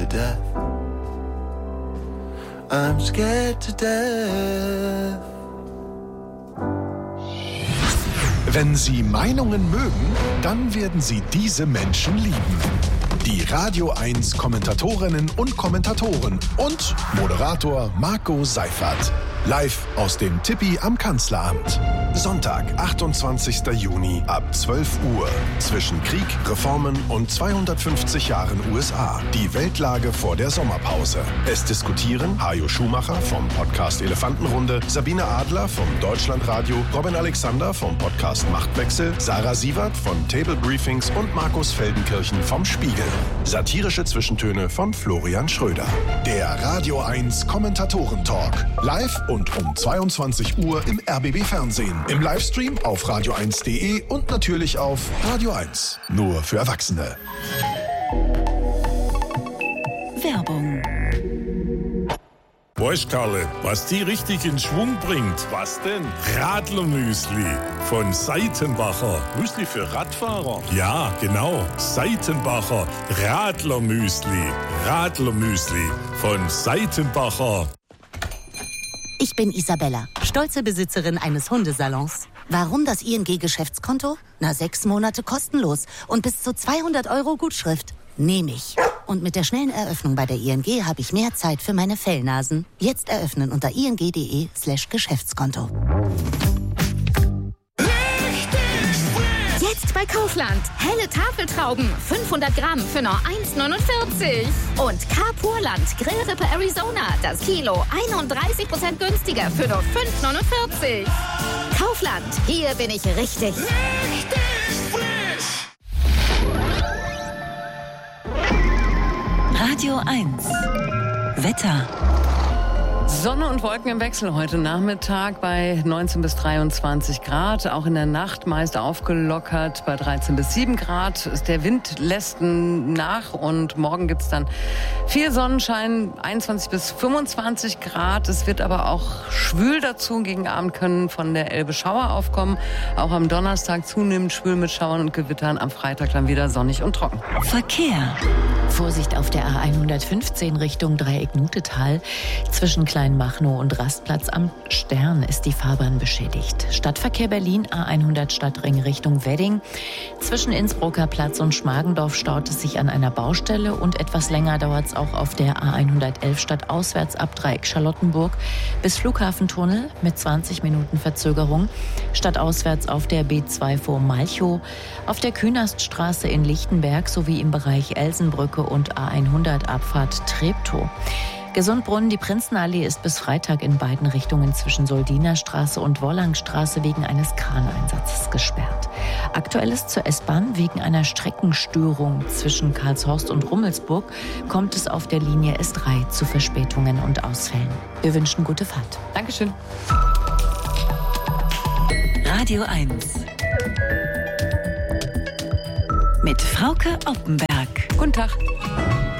to death. I'm scared to death. Wenn Sie Meinungen mögen, dann werden Sie diese Menschen lieben. Die Radio 1 Kommentatorinnen und Kommentatoren und Moderator Marco Seifert. Live aus dem Tippi am Kanzleramt. Sonntag, 28. Juni ab 12 Uhr. Zwischen Krieg, Reformen und 250 Jahren USA. Die Weltlage vor der Sommerpause. Es diskutieren Hajo Schumacher vom Podcast Elefantenrunde, Sabine Adler vom Deutschlandradio, Robin Alexander vom Podcast Machtwechsel, Sarah Sievert von Table Briefings und Markus Feldenkirchen vom Spiegel. Satirische Zwischentöne von Florian Schröder. Der Radio 1 Kommentatoren-Talk. Live und um 22 Uhr im RBB Fernsehen. Im Livestream auf radio1.de und natürlich auf Radio 1. Nur für Erwachsene. Werbung. Weißt Karle, was die richtig in Schwung bringt? Was denn? Radlermüsli von Seitenbacher. Müsli für Radfahrer? Ja, genau. Seitenbacher Radlermüsli. Radlermüsli von Seitenbacher. Ich bin Isabella, stolze Besitzerin eines Hundesalons. Warum das ING-Geschäftskonto? 6 Monate kostenlos und bis zu 200 € Gutschrift. Nehme ich. Und mit der schnellen Eröffnung bei der ING habe ich mehr Zeit für meine Fellnasen. Jetzt eröffnen unter ing.de/Geschäftskonto. Jetzt bei Kaufland. Helle Tafeltrauben, 500 Gramm für nur 1,49. Und Carpurland Grillrippe Arizona, das Kilo 31% günstiger für nur 5,49. Kaufland, hier bin ich richtig. Radio 1. Wetter. Sonne und Wolken im Wechsel heute Nachmittag bei 19 bis 23 Grad. Auch in der Nacht meist aufgelockert bei 13 bis 7 Grad. Der Wind lässt nach und morgen gibt es dann viel Sonnenschein, 21 bis 25 Grad. Es wird aber auch schwül dazu. Gegen Abend können von der Elbe Schauer aufkommen. Auch am Donnerstag zunehmend schwül mit Schauern und Gewittern. Am Freitag dann wieder sonnig und trocken. Verkehr. Vorsicht auf der A115 Richtung Dreieck-Nutetal. Zwischen Kleinmachnow und Rastplatz am Stern ist die Fahrbahn beschädigt. Stadtverkehr Berlin, A100 Stadtring Richtung Wedding. Zwischen Innsbrucker Platz und Schmargendorf staut es sich an einer Baustelle und etwas länger dauert es auch auf der A111 stadtauswärts ab Dreieck Charlottenburg bis Flughafentunnel mit 20 Minuten Verzögerung. Stadtauswärts auf der B2 vor Malchow, auf der Künaststraße in Lichtenberg sowie im Bereich Elsenbrücke und A100 Abfahrt Treptow. Gesundbrunnen, die Prinzenallee ist bis Freitag in beiden Richtungen zwischen Soldinerstraße und Wollangstraße wegen eines Kraneinsatzes gesperrt. Aktuell ist zur S-Bahn wegen einer Streckenstörung zwischen Karlshorst und Rummelsburg kommt es auf der Linie S3 zu Verspätungen und Ausfällen. Wir wünschen gute Fahrt. Dankeschön. Radio 1. Mit Frauke Oppenberg. Guten Tag.